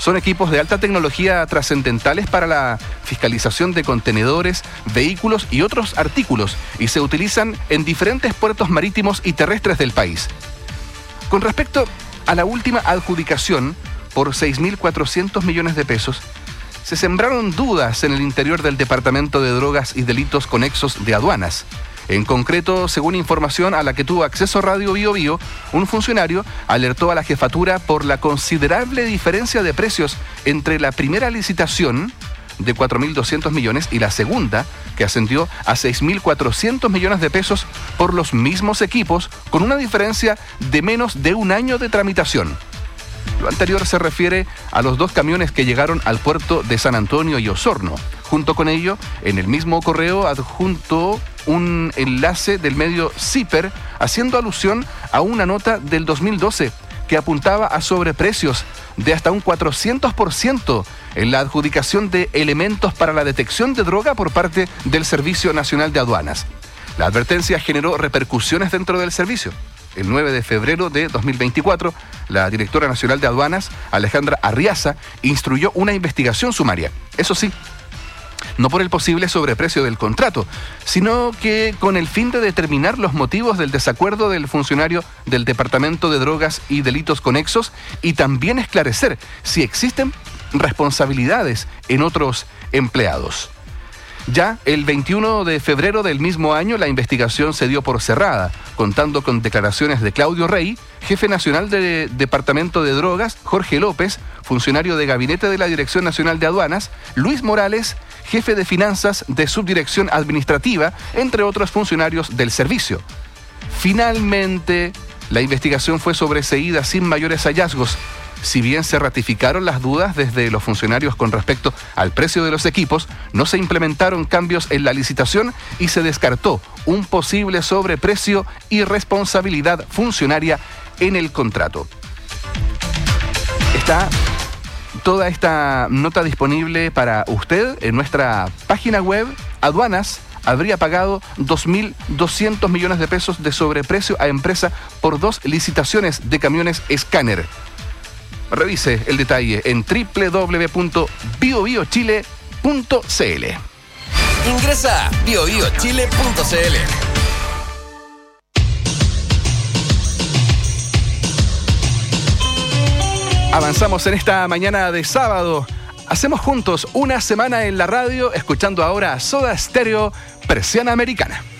Son equipos de alta tecnología trascendentales para la fiscalización de contenedores, vehículos y otros artículos y se utilizan en diferentes puertos marítimos y terrestres del país. Con respecto a la última adjudicación por 6.400 millones de pesos, se sembraron dudas en el interior del Departamento de Drogas y Delitos Conexos de Aduanas. En concreto, según información a la que tuvo acceso Radio Bío Bío, un funcionario alertó a la jefatura por la considerable diferencia de precios entre la primera licitación de 4.200 millones y la segunda, que ascendió a 6.400 millones de pesos por los mismos equipos, con una diferencia de menos de un año de tramitación. Lo anterior se refiere a los 2 camiones que llegaron al puerto de San Antonio y Osorno. Junto con ello, en el mismo correo adjuntó un enlace del medio CIPER haciendo alusión a una nota del 2012 que apuntaba a sobreprecios de hasta un 400% en la adjudicación de elementos para la detección de droga por parte del Servicio Nacional de Aduanas. La advertencia generó repercusiones dentro del servicio. El 9 de febrero de 2024, la directora nacional de Aduanas, Alejandra Arriaza, instruyó una investigación sumaria. Eso sí, no por el posible sobreprecio del contrato, sino que con el fin de determinar los motivos del desacuerdo del funcionario del Departamento de Drogas y Delitos Conexos y también esclarecer si existen responsabilidades en otros empleados. Ya el 21 de febrero del mismo año, la investigación se dio por cerrada, contando con declaraciones de Claudio Rey, jefe nacional del Departamento de Drogas, Jorge López, funcionario de gabinete de la Dirección Nacional de Aduanas, Luis Morales, jefe de finanzas de Subdirección Administrativa, entre otros funcionarios del servicio. Finalmente, la investigación fue sobreseída sin mayores hallazgos. Si bien se ratificaron las dudas desde los funcionarios con respecto al precio de los equipos, no se implementaron cambios en la licitación y se descartó un posible sobreprecio y responsabilidad funcionaria en el contrato. Está toda esta nota disponible para usted en nuestra página web. Aduanas habría pagado 2.200 millones de pesos de sobreprecio a empresa por 2 licitaciones de camiones escáner. Revise el detalle en www.biobiochile.cl. Ingresa a biobiochile.cl. Avanzamos en esta mañana de sábado. Hacemos juntos una semana en la radio, escuchando ahora a Soda Stereo, Persiana Americana.